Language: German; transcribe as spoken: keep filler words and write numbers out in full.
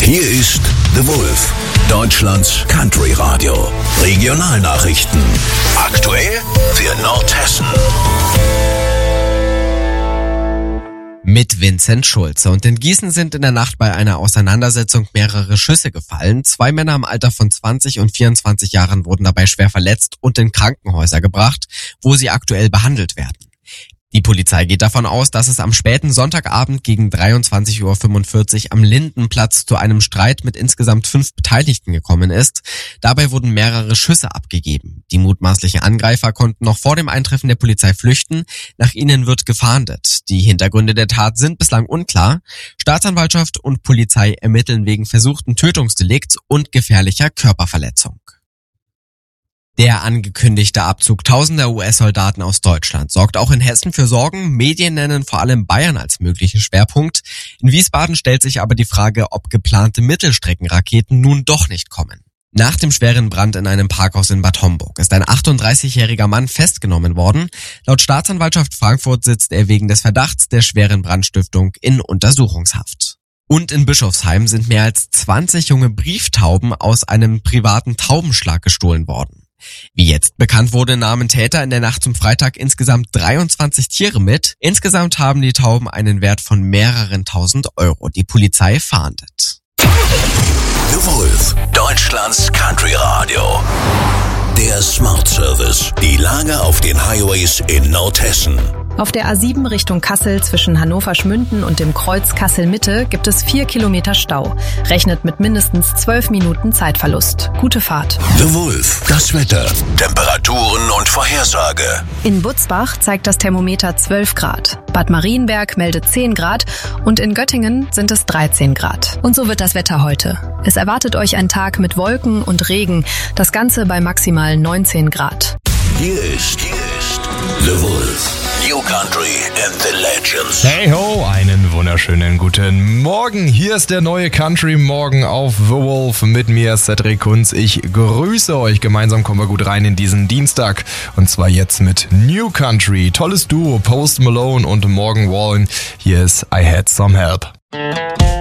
Hier ist The Wolf, Deutschlands Country Radio. Regionalnachrichten. Aktuell für Nordhessen. Mit Vincent Schulze. Und in Gießen sind in der Nacht bei einer Auseinandersetzung mehrere Schüsse gefallen. Zwei Männer im Alter von zwanzig und vierundzwanzig Jahren wurden dabei schwer verletzt und in Krankenhäuser gebracht, wo sie aktuell behandelt werden. Die Polizei geht davon aus, dass es am späten Sonntagabend gegen dreiundzwanzig Uhr fünfundvierzig am Lindenplatz zu einem Streit mit insgesamt fünf Beteiligten gekommen ist. Dabei wurden mehrere Schüsse abgegeben. Die mutmaßlichen Angreifer konnten noch vor dem Eintreffen der Polizei flüchten. Nach ihnen wird gefahndet. Die Hintergründe der Tat sind bislang unklar. Staatsanwaltschaft und Polizei ermitteln wegen versuchten Tötungsdelikts und gefährlicher Körperverletzung. Der angekündigte Abzug tausender U S-Soldaten aus Deutschland sorgt auch in Hessen für Sorgen. Medien nennen vor allem Bayern als möglichen Schwerpunkt. In Wiesbaden stellt sich aber die Frage, ob geplante Mittelstreckenraketen nun doch nicht kommen. Nach dem schweren Brand in einem Parkhaus in Bad Homburg ist ein achtunddreißigjähriger Mann festgenommen worden. Laut Staatsanwaltschaft Frankfurt sitzt er wegen des Verdachts der schweren Brandstiftung in Untersuchungshaft. Und in Bischofsheim sind mehr als zwanzig junge Brieftauben aus einem privaten Taubenschlag gestohlen worden. Wie jetzt bekannt wurde, nahmen Täter in der Nacht zum Freitag insgesamt dreiundzwanzig Tiere mit. Insgesamt haben die Tauben einen Wert von mehreren tausend Euro. Die Polizei fahndet. The Wolf, Deutschlands Country Radio. Der Smart Service. Die Lage auf den Highways in Nordhessen. Auf der A sieben Richtung Kassel zwischen Hannover-Schmünden und dem Kreuz Kassel-Mitte gibt es vier Kilometer Stau. Rechnet mit mindestens zwölf Minuten Zeitverlust. Gute Fahrt. The Wolf, das Wetter, Temperaturen und Vorhersage. In Butzbach zeigt das Thermometer zwölf Grad. Bad Marienberg meldet zehn Grad und in Göttingen sind es dreizehn Grad. Und so wird das Wetter heute. Es erwartet euch ein Tag mit Wolken und Regen. Das Ganze bei maximal neunzehn Grad. Hier ist, hier ist The Wolf. New Country and the Legends. Hey ho, einen wunderschönen guten Morgen. Hier ist der neue Country Morgen auf The Wolf mit mir, Cedric Kunz. Ich grüße euch. Gemeinsam kommen wir gut rein in diesen Dienstag. Und zwar jetzt mit New Country. Tolles Duo, Post Malone und Morgan Wallen. Hier ist I Had Some Help.